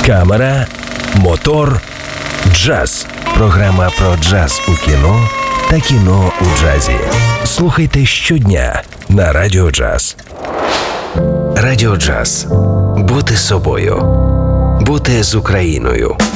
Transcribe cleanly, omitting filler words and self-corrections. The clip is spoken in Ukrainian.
Камера, мотор, джаз. Програма про джаз у кіно та кіно у джазі. Слухайте щодня на Радіо Джаз. Радіо Джаз. Бути собою. Бути з Україною.